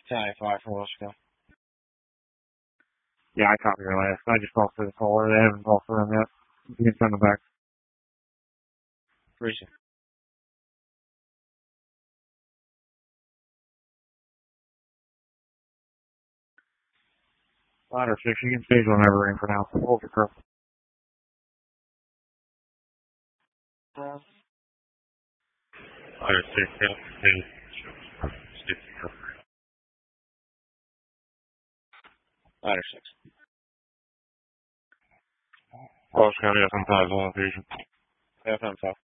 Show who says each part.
Speaker 1: Italian 5 from Wilshire.
Speaker 2: Yeah, I copied your last. I just called for the caller. They haven't called for him yet. You can send them back.
Speaker 1: Appreciate it.
Speaker 2: Ladder 6, you can stage whenever ring for now. Hold your curve.
Speaker 1: Ladder 6, yeah. Ladder 6.
Speaker 2: Welsh County FM5 location.
Speaker 1: FM5.